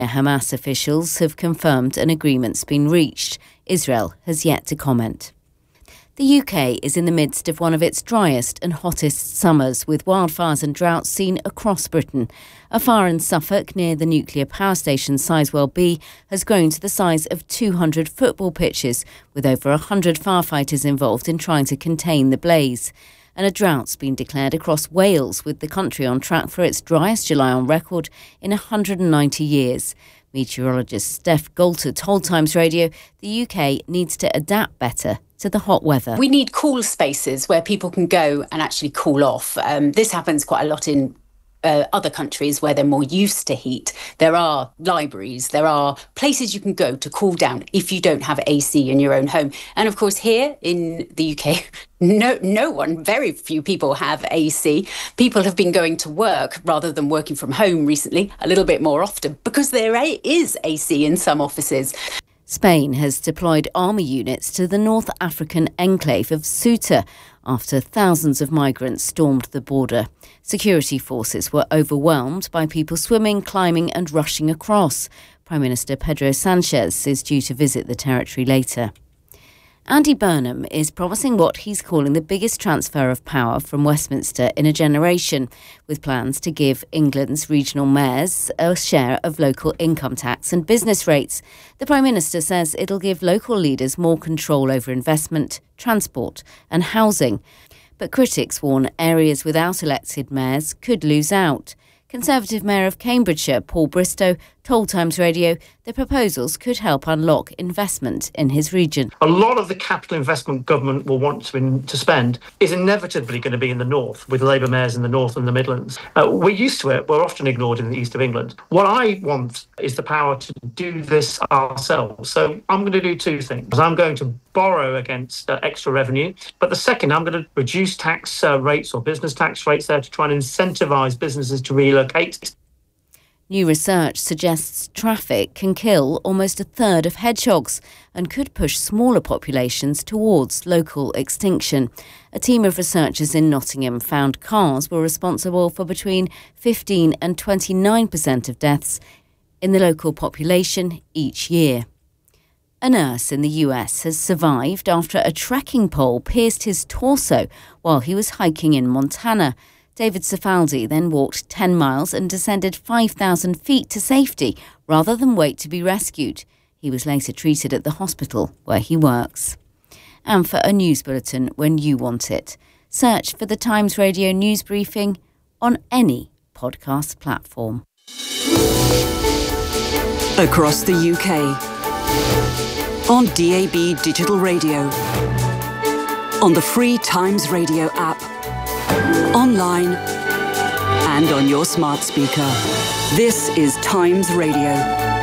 Hamas officials have confirmed an agreement's been reached. Israel has yet to comment. The UK is in the midst of one of its driest and hottest summers, with wildfires and droughts seen across Britain. A fire in Suffolk near the nuclear power station Sizewell B has grown to the size of 200 football pitches, with over 100 firefighters involved in trying to contain the blaze. And a drought's been declared across Wales, with the country on track for its driest July on record in 190 years. Meteorologist Steph Golter told Times Radio the UK needs to adapt better to the hot weather. We need cool spaces where people can go and actually cool off. This happens quite a lot in other countries where they're more used to heat. There are libraries, there are places you can go to cool down if you don't have AC in your own home. And of course, here in the UK, very few people have AC. People have been going to work rather than working from home recently a little bit more often because there is AC in some offices. Spain has deployed army units to the North African enclave of Ceuta after thousands of migrants stormed the border. Security forces were overwhelmed by people swimming, climbing and rushing across. Prime Minister Pedro Sanchez is due to visit the territory later. Andy Burnham is promising what he's calling the biggest transfer of power from Westminster in a generation, with plans to give England's regional mayors a share of local income tax and business rates. The Prime Minister says it'll give local leaders more control over investment, transport and housing. But critics warn areas without elected mayors could lose out. Conservative Mayor of Cambridgeshire, Paul Bristow, told Times Radio the proposals could help unlock investment in his region. A lot of the capital investment government will want to spend is inevitably going to be in the north, with Labour mayors in the north and the Midlands. We're used to it. We're often ignored in the east of England. What I want is the power to do this ourselves. So I'm going to do two things. I'm going to borrow against extra revenue, but the second, I'm going to reduce tax rates or business tax rates there to try and incentivise businesses to relocate. New research suggests traffic can kill almost a third of hedgehogs and could push smaller populations towards local extinction. A team of researchers in Nottingham found cars were responsible for between 15 and 29% of deaths in the local population each year. A nurse in the US has survived after a trekking pole pierced his torso while he was hiking in Montana. David Cifaldi then walked 10 miles and descended 5,000 feet to safety rather than wait to be rescued. He was later treated at the hospital where he works. And for a news bulletin when you want it, search for the Times Radio News Briefing on any podcast platform. Across the UK, on DAB Digital Radio, on the free Times Radio app, online and on your smart speaker. This is Times Radio.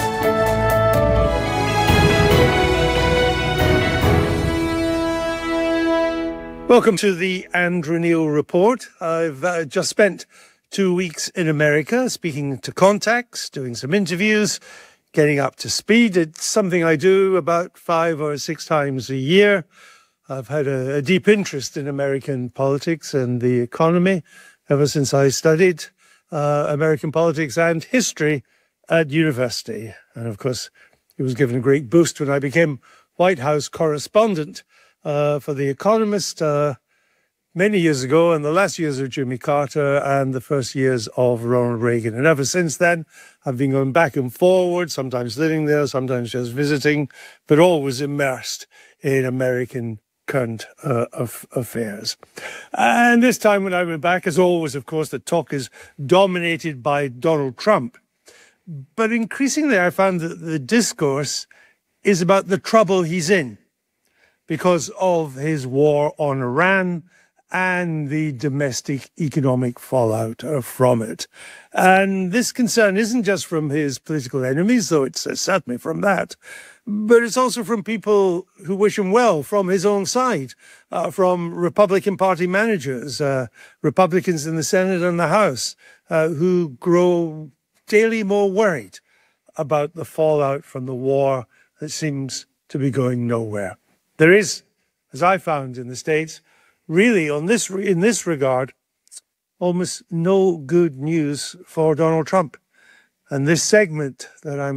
Welcome to the Andrew Neil Report. I've just spent 2 weeks in America speaking to contacts, doing some interviews, getting up to speed. It's something I do about 5 or 6 times a year. I've had a deep interest in American politics and the economy ever since I studied American politics and history at university. And of course, it was given a great boost when I became White House correspondent for The Economist many years ago, in the last years of Jimmy Carter and the first years of Ronald Reagan. And ever since then, I've been going back and forward, sometimes living there, sometimes just visiting, but always immersed in American current affairs. And this time when I went back, as always, of course, the talk is dominated by Donald Trump. But increasingly, I found that the discourse is about the trouble he's in because of his war on Iran and the domestic economic fallout from it. And this concern isn't just from his political enemies, though it's certainly from that, but it's also from people who wish him well from his own side, from Republican Party managers, Republicans in the Senate and the House, who grow daily more worried about the fallout from the war that seems to be going nowhere. There is, as I found in the States, really in this regard, almost no good news for Donald Trump. And this segment that I'm